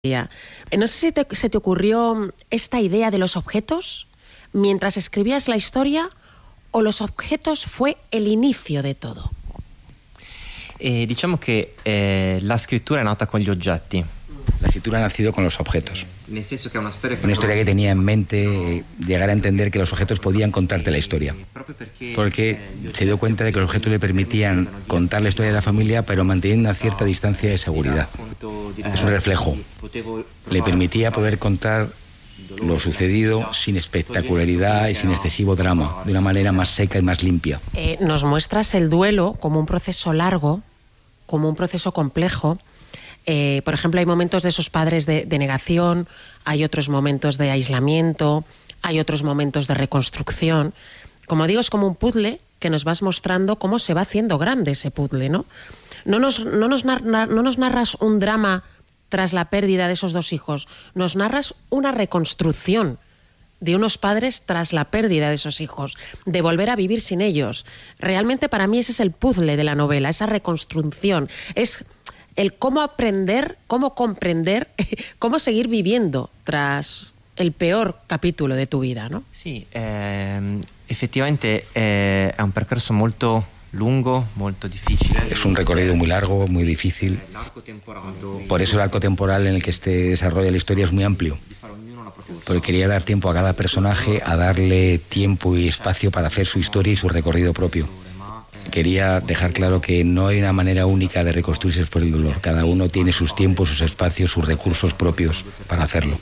No sé si se te ocurrió esta idea de los objetos mientras escribías la historia o los objetos fue el inicio de todo. Diciamo che la scrittura è nata con gli oggetti. La escritura ha nacido con los objetos. Nel senso che è una storia que tenía en mente llegar a entender que los objetos podían contarte la historia. Porque se dio cuenta de que los objetos le permitían contar la historia de la familia, pero manteniendo una cierta distancia de seguridad. Es un reflejo. Le permitía poder contar lo sucedido sin espectacularidad y sin excesivo drama, de una manera más seca y más limpia. Nos muestras el duelo como un proceso largo, como un proceso complejo. Por ejemplo, hay momentos de esos padres de negación, hay otros momentos de aislamiento, hay otros momentos de reconstrucción. Como digo, es como un puzzle que nos vas mostrando cómo se va haciendo grande ese puzzle, ¿no? No nos narras un drama tras la pérdida de esos dos hijos, nos narras una reconstrucción de unos padres tras la pérdida de esos hijos, de volver a vivir sin ellos. Realmente para mí ese es el puzzle de la novela, esa reconstrucción. Es el cómo aprender, cómo comprender, cómo seguir viviendo tras el peor capítulo de tu vida, ¿no? Sì, effettivamente è un percorso molto lungo, molto difficile. Es un recorrido muy largo, muy difícil. Por eso el arco temporal en el que se desarrolla la historia es muy amplio. Porque quería dar tiempo a cada personaje, a darle tiempo y espacio para hacer su historia y su recorrido propio. Quería dejar claro que no hay una manera única de reconstruirse después del dolor. Cada uno tiene sus tiempos, sus espacios, sus recursos propios para hacerlo.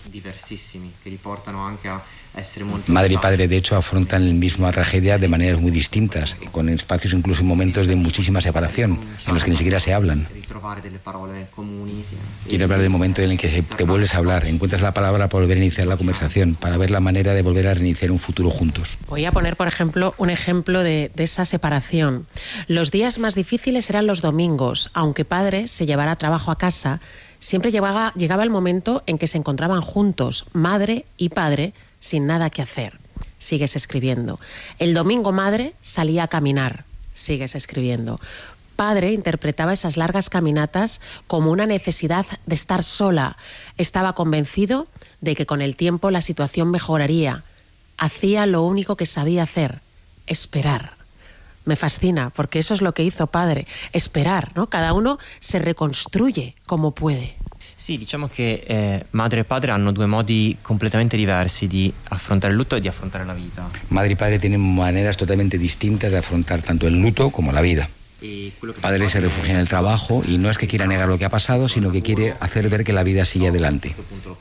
Madre y padre, de hecho, afrontan la misma tragedia de maneras muy distintas, con espacios incluso en momentos de muchísima separación, en los que ni siquiera se hablan. Quiero hablar del momento en el que te vuelves a hablar, encuentras la palabra para volver a iniciar la conversación, para ver la manera de volver a reiniciar un futuro juntos. Voy a poner, por ejemplo, un ejemplo de esa separación. Los días más difíciles eran los domingos. Aunque padre se llevara trabajo a casa, siempre llegaba el momento en que se encontraban juntos, madre y padre, sin nada que hacer. Sigues escribiendo. El domingo madre salía a caminar. Sigues escribiendo. Padre interpretaba esas largas caminatas como una necesidad de estar sola. Estaba convencido de que con el tiempo la situación mejoraría. Hacía lo único que sabía hacer, esperar. Me fascina, porque eso es lo que hizo padre, esperar, ¿no? Cada uno se reconstruye como puede. Sì, diciamo che madre e padre hanno due modi completamente diversi di affrontare il lutto e di affrontare la vita. Madre y padre tienen maneras totalmente distintas de afrontar tanto el luto como la vida. Padre se refugia en el trabajo y no es que quiera negar lo que ha pasado, sino que quiere hacer ver que la vida sigue adelante.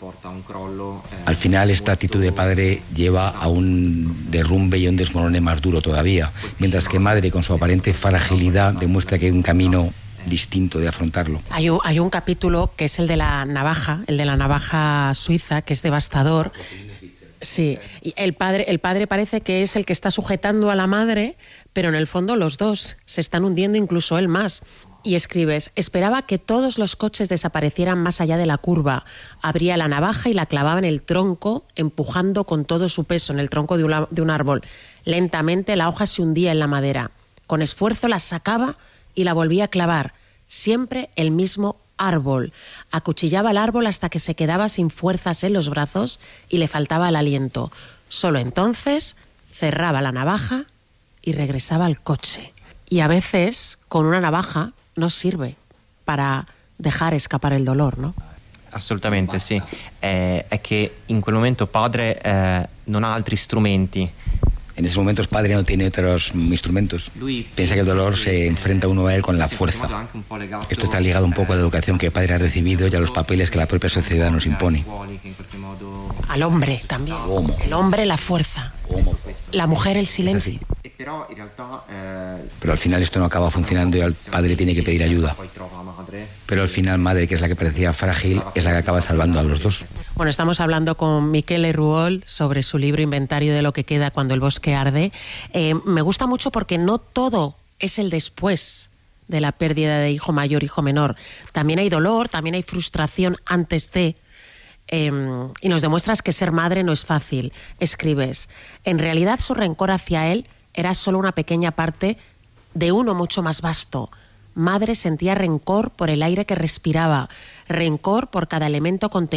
Al final, esta actitud de padre lleva a un derrumbe y a un desmorone más duro todavía, mientras que madre, con su aparente fragilidad, demuestra que hay un camino distinto de afrontarlo. Hay un capítulo que es el de la navaja suiza, que es devastador. Sí, y el padre parece que es el que está sujetando a la madre, pero en el fondo los dos se están hundiendo, incluso él más. Y escribes: esperaba que todos los coches desaparecieran más allá de la curva. Abría la navaja y la clavaba en el tronco, empujando con todo su peso en el tronco de un árbol. Lentamente la hoja se hundía en la madera. Con esfuerzo la sacaba y la volvía a clavar. Siempre el mismo árbol. Acuchillaba el árbol hasta que se quedaba sin fuerzas en los brazos y le faltaba el aliento. Solo entonces cerraba la navaja y regresaba al coche. Y a veces con una navaja no sirve para dejar escapar el dolor, ¿no? Assolutamente sì. È che in quel momento padre non ha altri strumenti. En esos momentos padre no tiene otros instrumentos. Piensa que el dolor se enfrenta uno a él con la fuerza. Esto está ligado un poco a la educación que padre ha recibido y a los papeles que la propia sociedad nos impone. Al hombre también. El hombre la fuerza. La mujer el silencio. Pero al final esto no acaba funcionando y al padre tiene que pedir ayuda. Pero al final madre, que es la que parecía frágil, es la que acaba salvando a los dos. Bueno, estamos hablando con Michele Ruol sobre su libro Inventario de lo que queda cuando el bosque arde. Me gusta mucho porque no todo es el después de la pérdida de hijo mayor, hijo menor. También hay dolor, también hay frustración antes de... y nos demuestras que ser madre no es fácil. Escribes: en realidad su rencor hacia él era solo una pequeña parte de uno mucho más vasto. madre sentía rencor por el aire que respiraba, rencor por cada elemento contenido